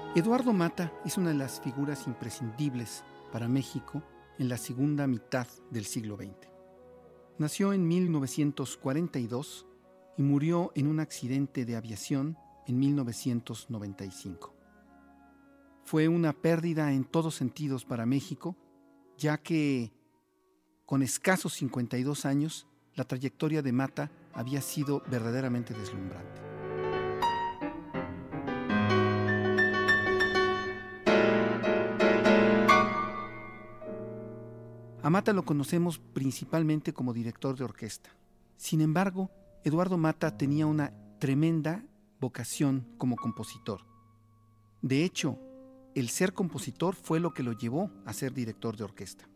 Eduardo Mata es una de las figuras imprescindibles para México en la segunda mitad del siglo XX. Nació en 1942 y murió en un accidente de aviación en 1995. Fue una pérdida en todos sentidos para México, ya que con escasos 52 años, la trayectoria de Mata había sido verdaderamente deslumbrante. A Mata lo conocemos principalmente como director de orquesta. Sin embargo, Eduardo Mata tenía una tremenda vocación como compositor. De hecho, el ser compositor fue lo que lo llevó a ser director de orquesta.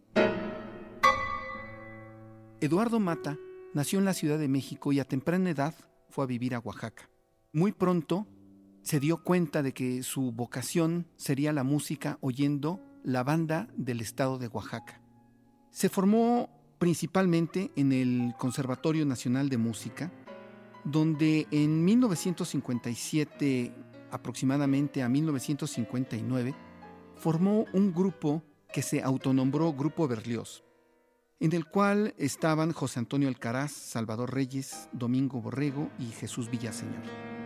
Eduardo Mata nació en la Ciudad de México y a temprana edad fue a vivir a Oaxaca. Muy pronto se dio cuenta de que su vocación sería la música oyendo la banda del estado de Oaxaca. Se formó principalmente en el Conservatorio Nacional de Música, donde en 1957 aproximadamente a 1959 formó un grupo que se autonombró Grupo Berlioz, en el cual estaban José Antonio Alcaraz, Salvador Reyes, Domingo Borrego y Jesús Villaseñor.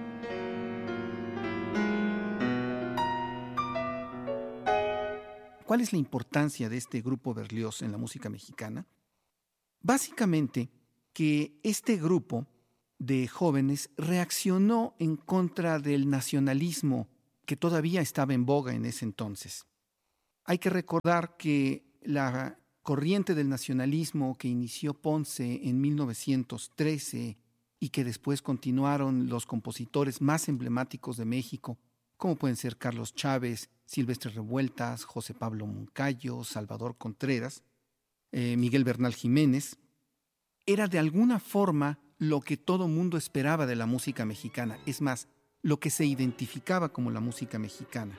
¿Cuál es la importancia de este Grupo Berlioz en la música mexicana? Básicamente que este grupo de jóvenes reaccionó en contra del nacionalismo que todavía estaba en boga en ese entonces. Hay que recordar que la corriente del nacionalismo que inició Ponce en 1913 y que después continuaron los compositores más emblemáticos de México, como pueden ser Carlos Chávez, Silvestre Revueltas, José Pablo Moncayo, Salvador Contreras, Miguel Bernal Jiménez, era de alguna forma lo que todo mundo esperaba de la música mexicana, es más, lo que se identificaba como la música mexicana.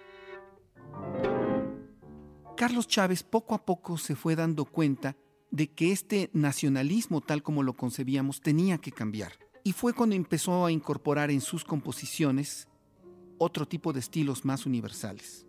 Carlos Chávez poco a poco se fue dando cuenta de que este nacionalismo tal como lo concebíamos tenía que cambiar. Y fue cuando empezó a incorporar en sus composiciones otro tipo de estilos más universales.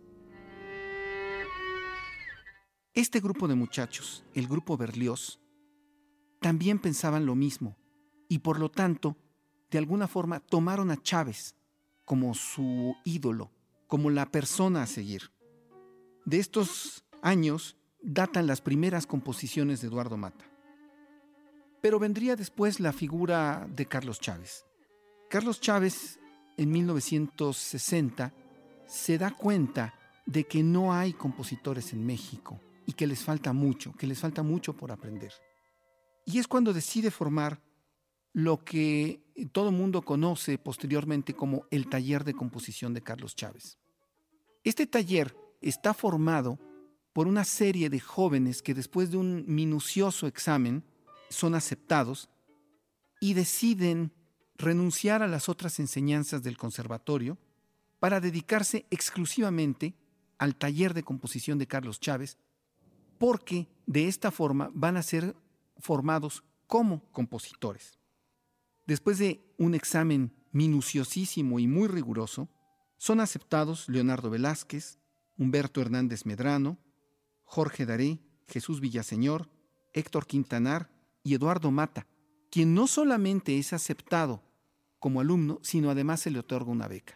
Este grupo de muchachos, el Grupo Berlioz, también pensaban lo mismo y por lo tanto, de alguna forma, tomaron a Chávez como su ídolo, como la persona a seguir. De estos años datan las primeras composiciones de Eduardo Mata. Pero vendría después la figura de Carlos Chávez. Carlos Chávez, en 1960, se da cuenta de que no hay compositores en México y que les falta mucho por aprender. Y es cuando decide formar lo que todo mundo conoce posteriormente como el Taller de Composición de Carlos Chávez. Este taller está formado por una serie de jóvenes que después de un minucioso examen son aceptados y deciden renunciar a las otras enseñanzas del conservatorio para dedicarse exclusivamente al taller de composición de Carlos Chávez, porque de esta forma van a ser formados como compositores. Después de un examen minuciosísimo y muy riguroso, son aceptados Leonardo Velázquez, Humberto Hernández Medrano, Jorge Daré, Jesús Villaseñor, Héctor Quintanar y Eduardo Mata, quien no solamente es aceptado como alumno, sino además se le otorga una beca.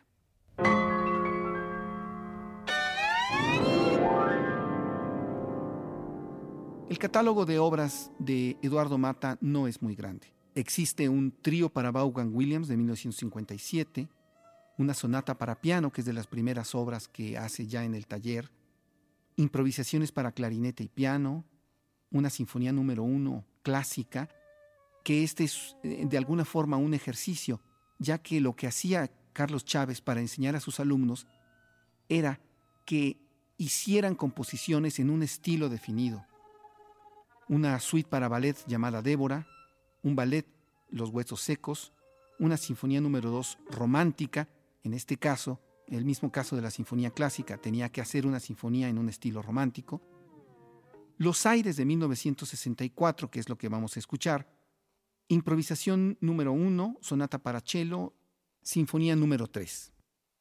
El catálogo de obras de Eduardo Mata no es muy grande. Existe un trío para Vaughan Williams de 1957, una sonata para piano, que es de las primeras obras que hace ya en el taller, improvisaciones para clarinete y piano, una sinfonía número 1 clásica, que este es de alguna forma un ejercicio, ya que lo que hacía Carlos Chávez para enseñar a sus alumnos era que hicieran composiciones en un estilo definido. Una suite para ballet llamada Débora, un ballet Los Huesos Secos, una sinfonía número 2 romántica, en este caso, en el mismo caso de la sinfonía clásica, tenía que hacer una sinfonía en un estilo romántico. Los Aires de 1964, que es lo que vamos a escuchar, improvisación número 1, sonata para cello, sinfonía número 3.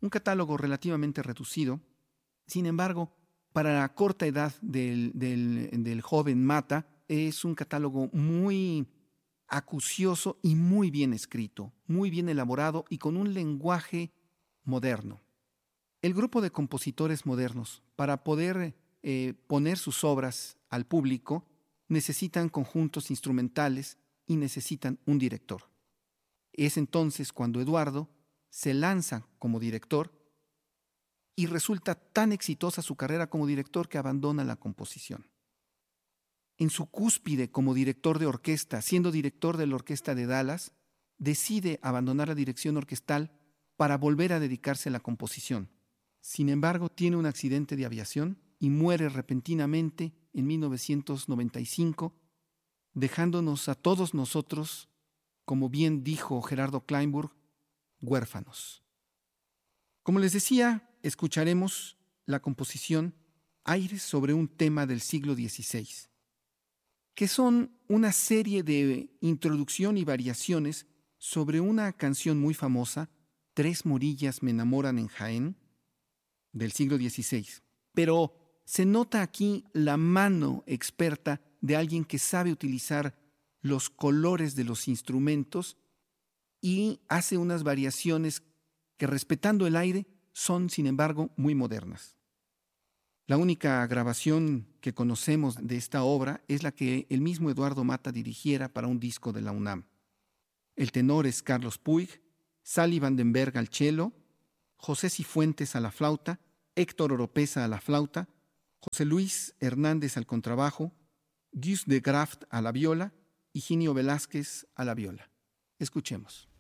un catálogo relativamente reducido. Sin embargo, para la corta edad del joven Mata, es un catálogo muy acucioso y muy bien escrito, muy bien elaborado y con un lenguaje moderno. El grupo de compositores modernos, para poder poner sus obras al público, necesitan conjuntos instrumentales y necesitan un director. Es entonces cuando Eduardo se lanza como director y resulta tan exitosa su carrera como director que abandona la composición. En su cúspide como director de orquesta, siendo director de la Orquesta de Dallas, decide abandonar la dirección orquestal para volver a dedicarse a la composición. Sin embargo, tiene un accidente de aviación y muere repentinamente en 1995, dejándonos a todos nosotros, como bien dijo Gerardo Kleinburg, huérfanos. Como les decía, escucharemos la composición Aires sobre un tema del siglo XVI, que son una serie de introducción y variaciones sobre una canción muy famosa, Tres morillas me enamoran en Jaén, del siglo XVI. Pero se nota aquí la mano experta de alguien que sabe utilizar los colores de los instrumentos y hace unas variaciones que, respetando el aire, son, sin embargo, muy modernas. La única grabación que conocemos de esta obra es la que el mismo Eduardo Mata dirigiera para un disco de la UNAM. El tenor es Carlos Puig, Sally Vandenberg al cello, José Cifuentes a la flauta, Héctor Oropesa a la flauta, José Luis Hernández al contrabajo, Gus de Graft a la viola y Ginio Velázquez a la viola. Escuchemos.